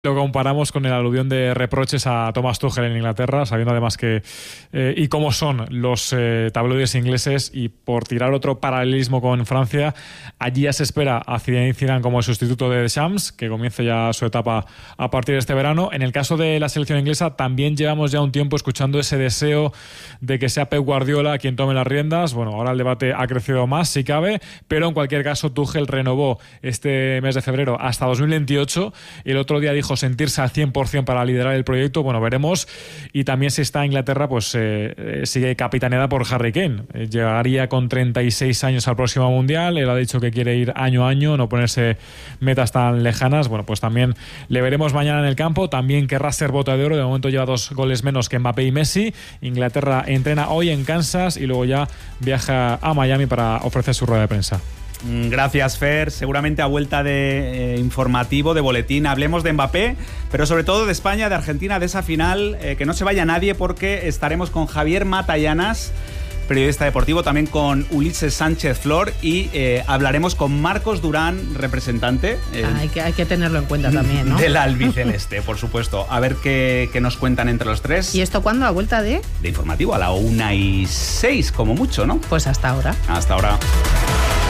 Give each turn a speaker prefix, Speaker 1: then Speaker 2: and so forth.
Speaker 1: Lo comparamos con el aluvión de reproches a Thomas Tuchel en Inglaterra, sabiendo además que y cómo son los tabloides ingleses, y por tirar otro paralelismo con Francia, allí ya se espera a Zinedine Zidane como el sustituto de Deschamps, que comience ya su etapa a partir de este verano. En el caso de la selección inglesa también llevamos ya un tiempo escuchando ese deseo de que sea Pep Guardiola quien tome las riendas. Bueno, ahora el debate ha crecido más, si cabe, pero en cualquier caso Tuchel renovó este mes de febrero hasta 2028. El otro día dijo sentirse al 100% para liderar el proyecto. Bueno, veremos. Y también si está Inglaterra, pues sigue capitaneada por Harry Kane. Llegaría con 36 años al próximo Mundial. Él ha dicho que quiere ir año a año, no ponerse metas tan lejanas. Bueno, pues también le veremos mañana en el campo. También querrá ser Bota de Oro. De momento lleva 2 goles menos que Mbappé y Messi. Inglaterra entrena hoy en Kansas y luego ya viaja a Miami para ofrecer su rueda de prensa.
Speaker 2: Gracias, Fer. Seguramente a vuelta de informativo, de boletín, hablemos de Mbappé, pero sobre todo de España, de Argentina, de esa final. Que no se vaya nadie, porque estaremos con Javier Matallanas, periodista deportivo, también con Ulises Sánchez Flor, y hablaremos con Marcos Durán, representante.
Speaker 3: Hay que tenerlo en cuenta también, ¿no?
Speaker 2: Del albiceleste, por supuesto. A ver qué nos cuentan entre los tres.
Speaker 3: ¿Y esto cuándo? ¿A vuelta de?
Speaker 2: De informativo, a la 1:06, como mucho, ¿no?
Speaker 3: Pues hasta ahora.
Speaker 2: Hasta ahora.